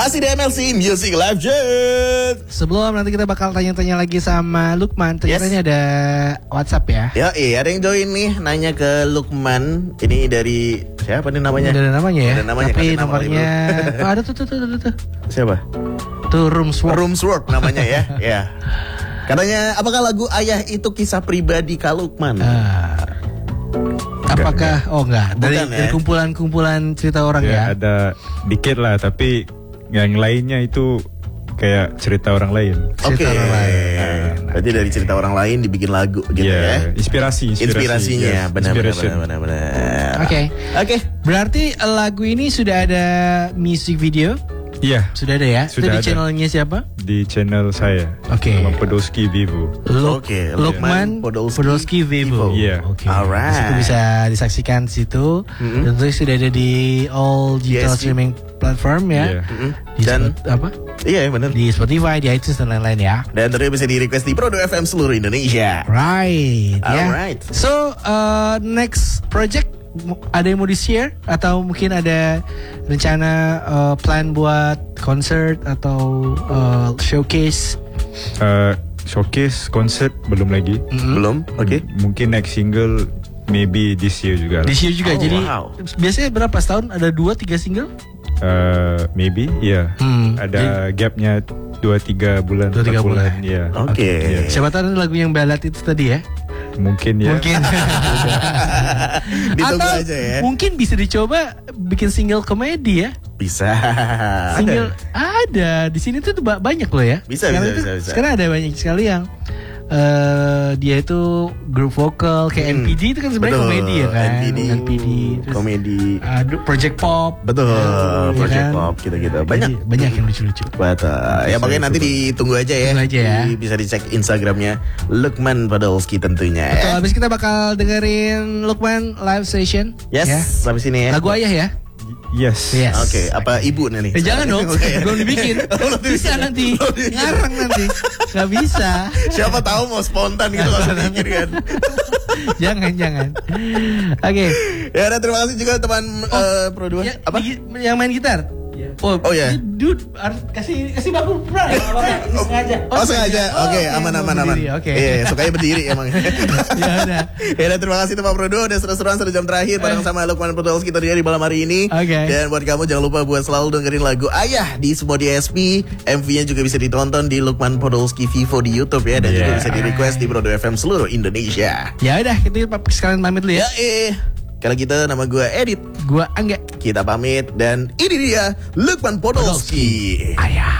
Masih di MLC Music Live Jet. Sebelum nanti kita bakal tanya-tanya lagi sama Lukman. Ternyata ini ada WhatsApp ya. Ya, ada yang join nih nanya ke Lukman. Ini dari siapa nih namanya? Ada namanya ya. Ada namanya, tapi nama nomornya ada tuh. Siapa? Tuh Roomswork namanya ya. Ya. Katanya apakah lagu Ayah itu kisah pribadi Kak Lukman? Apakah enggak dari kumpulan cerita orang ya? Ada dikit lah, tapi yang lainnya itu kayak cerita orang lain. Oke. Berarti dari cerita orang lain dibikin lagu gitu ya. Inspirasinya benar. Oke. Berarti lagu ini sudah ada music video? Iya. Sudah ada ya? Sudah itu di ada. channelnya siapa? Di channel saya. Oke. Lukman Podolski Vivo. Lukman Podolski Vivo. Iya. Oke. Alright. Itu bisa disaksikan di situ. Dan itu sudah ada di all digital streaming platform ya. Di dan apa? Iya benar. Di Spotify, di iTunes dan lain-lain ya. Dan tentunya bisa di request di Prodo FM seluruh Indonesia. Right. Alright. Ya. So next project ada yang mau di-share atau mungkin ada rencana plan buat concert atau showcase? Showcase, concert belum lagi. Belum? Oke. Mungkin next single maybe this year juga. This year juga. Jadi biasanya berapa setahun ada 2-3 single? Maybe ya. Ada gapnya 2-3 bulan. 2-3 bulan. Ya. Oke. Siapa tahu lagu yang ballad itu tadi ya? Mungkin ya. Ditunggu atau aja ya. mungkin bisa dicoba bikin single komedi ya? Bisa. Single ada di sini tuh banyak loh ya. Bisa. Sekarang ada banyak sekali yang dia itu grup vokal kayak NPD itu kan sebenarnya komedi ya kan. NPD terus komedi. Project Pop. Betul. Project kan? Pop gitu. Banyak yang lucu-lucu. Betul. Ya pokoknya nanti ditunggu aja ya. Tunggu aja ya. Bisa dicek Instagramnya Lukman Podolski tentunya. Betul. Habis kita bakal dengerin Lukman live session. Yes. Ya. Sampai sini ya. Lagu Ayah ya. Yes. Oke. Apa ibu nih? Jangan dong. Belum dibikin. Bisa nanti. Ngarang nanti. Gak bisa. Siapa tahu mau spontan gitu langsung bikin kan. Jangan. Oke. Ya, dan terima kasih juga teman Pro 2. Apa? Yang main gitar. Oh ya. Dude, kasih baku prank. Sengaja. Oke, aman. Oke. Iya, sukanya berdiri emang. Ya udah. Ya, dan terima kasih teman Pro 2 udah seru-seruan 1 jam terakhir bareng sama Lukman Podolski tadi di malam hari ini. Oke. Dan buat kamu jangan lupa buat selalu dengerin lagu Ayah di semua DSP. MV-nya juga bisa ditonton di Lukman Podolski Vivo di YouTube ya, dan juga bisa di request di Prodo FM seluruh Indonesia. Ya udah, kita sekalian pamit dulu ya. Kalau kita nama gue Edit, Gua Angga. kita pamit dan ini dia Lukman Podolski. Ayah.